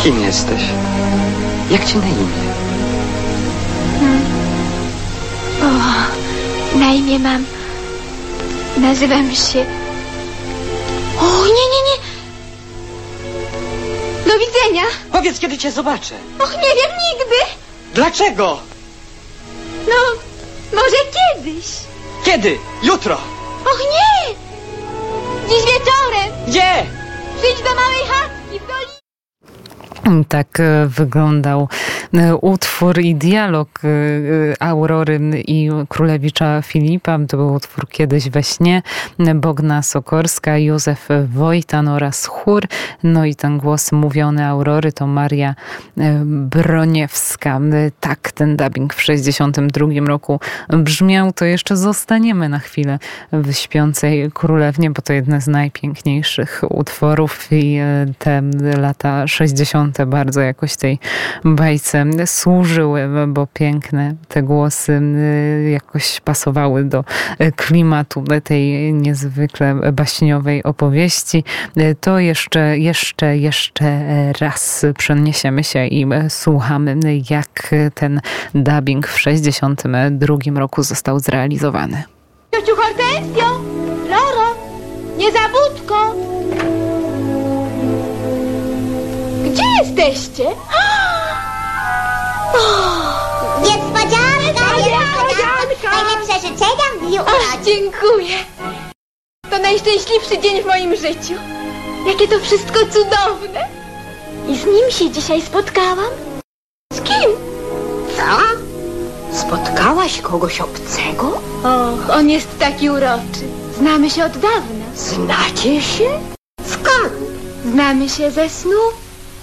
Kim jesteś? Jak ci na imię? Na imię mam... Nazywam się... O, nie. Do widzenia. Powiedz, kiedy cię zobaczę. Och, nie wiem nigdy. Dlaczego? No, może kiedyś. Kiedy? Jutro. Och, nie. Dziś wieczorem. Gdzie? Przyjdź do małej chatki w dolinie. Tak wyglądał utwór i dialog Aurory i królewicza Filipa. To był utwór Kiedyś we śnie. Bogna Sokorska, Józef Wojtan oraz chór. No i ten głos mówiony Aurory to Maria Broniewska. Tak ten dubbing w 1962 roku brzmiał. To jeszcze zostaniemy na chwilę w Śpiącej Królewnie, bo to jedne z najpiękniejszych utworów i te lata 60. bardzo jakoś tej bajce służyły, bo piękne te głosy jakoś pasowały do klimatu tej niezwykle baśniowej opowieści. To jeszcze raz przeniesiemy się i słuchamy, jak ten dubbing w 1962 roku został zrealizowany. Ciociu Hortensjo, Loro, niezabudko. Gdzie jesteście? Niespodzianka! Najlepsze życzenia w dniu urodzin. Dziękuję. To najszczęśliwszy dzień w moim życiu. Jakie to wszystko cudowne. I z nim się dzisiaj spotkałam. Z kim? Co? Spotkałaś kogoś obcego? Och, on jest taki uroczy. Znamy się od dawna. Znacie się? Skąd? Znamy się ze snu.